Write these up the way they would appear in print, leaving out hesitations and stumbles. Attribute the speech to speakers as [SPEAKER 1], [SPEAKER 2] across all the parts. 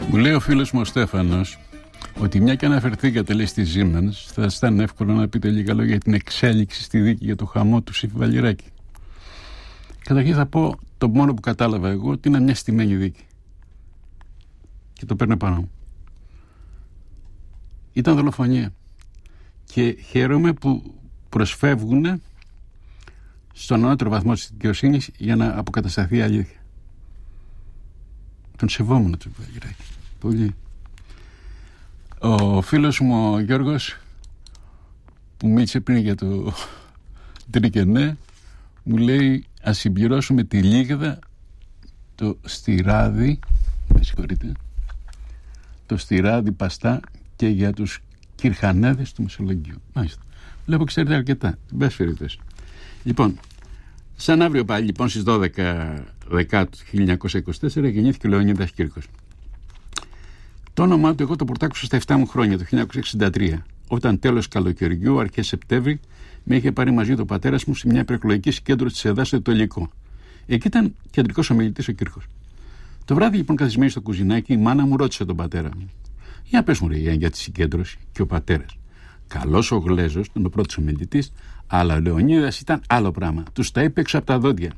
[SPEAKER 1] Μου λέει ο φίλος μου ο Στέφανος ότι μια και αναφερθήκατε, λέει, στη Siemens, θα σας ήταν εύκολο να πείτε λίγα λόγια για την εξέλιξη στη δίκη για το χαμό του Σύφη Βαλιράκη. Καταρχήν θα πω το μόνο που κατάλαβα εγώ, ότι είναι μια στημένη δίκη. Και το παίρνω πάνω μου. Ήταν δολοφονία. Και χαίρομαι που προσφεύγουν στον ανώτερο βαθμό της δικαιοσύνης για να αποκατασταθεί η αλήθεια. Τον σεβόμουν τον Βαλιράκη. Πολύ. Ο φίλος μου ο Γιώργος, που μίλησε πριν για το Τρικενέ, μου λέει ας συμπληρώσουμε τη Λίγδα, το Στιράδι, με συγχωρείτε, το Στιράδι Παστά και για τους Κυρχανέδες του Μεσολογγίου. Μάλιστα. Βλέπω ξέρετε αρκετά. Μπες περιπτώσει. Λοιπόν, σαν αύριο πάλι, λοιπόν, στις 12 Δεκάτου 1924 γεννήθηκε ο Λεωνίδας Κύρκος. Το όνομά του εγώ το πρωτάκουσα στα 7 μου χρόνια, το 1963, όταν τέλος καλοκαιριού, αρχές Σεπτέμβρη, με είχε πάρει μαζί του ο πατέρας μου σε μια προεκλογική συγκέντρωση της ΕΔΑ στο Ιλικό. Εκεί ήταν κεντρικός ομιλητής ο Κύρκος. Το βράδυ, λοιπόν, καθισμένη στο κουζινάκι, η μάνα μου ρώτησε τον πατέρα μου: για πες μου, ρε, για τη συγκέντρωση. Και ο πατέρας: καλός ο Γλέζος, ήταν ο πρώτος ομιλητής, αλλά ο Λεωνίδας ήταν άλλο πράγμα. Τους τα είπε έξω από τα δόντια.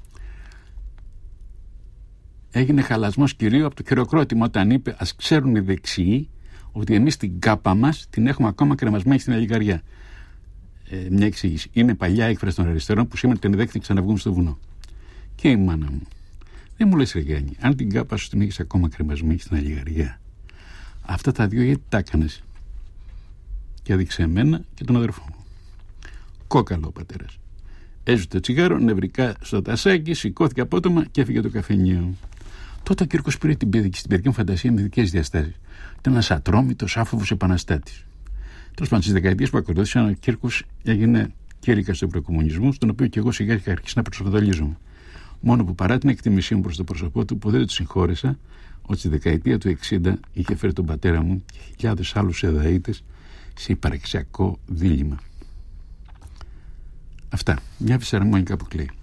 [SPEAKER 1] Έγινε χαλασμός κυρίου από το χειροκρότημα όταν είπε: ας ξέρουν οι δεξιοί ότι εμείς την κάπα μας την έχουμε ακόμα κρεμασμένη στην Αλληγαριά. Μια εξήγηση. Είναι παλιά έκφραση των αριστερών που σήμερα την δέχτηκαν να βγουν στο βουνό. Και η μάνα μου: δεν μου λες, ρε Γιάννη, αν την κάπα σου την έχεις ακόμα κρεμασμένη στην Αλληγαριά, αυτά τα δύο γιατί τα έκανες? Και έδειξε εμένα και τον αδερφό μου. Κόκαλο ο πατέρας. Έζησε το τσιγάρο νευρικά στο τασάκι, σηκώθηκε απότομα και έφυγε το καφενείο. Τότε ο Κύρκος πήρε την παιδική μου φαντασία με δικές διαστάσεις. Ήταν ένας ατρόμητος, άφοβος επαναστάτης. Τέλος πάντων, στις δεκαετίες που ακολούθησαν, ο Κύρκος έγινε κήρυκας του ευρωκομμουνισμού, στον οποίο και εγώ σιγά είχα αρχίσει να προσανατολίζομαι. Μόνο που παρά την εκτίμησή μου προς το πρόσωπό του, που δεν του συγχώρεσα, ότι στη δεκαετία του 60 είχε φέρει τον πατέρα μου και χιλιάδες άλλους εδαΐτες σε υπαρξιακό δίλημμα. Αυτά. Μια φυσαρμόνικα που κλαίει.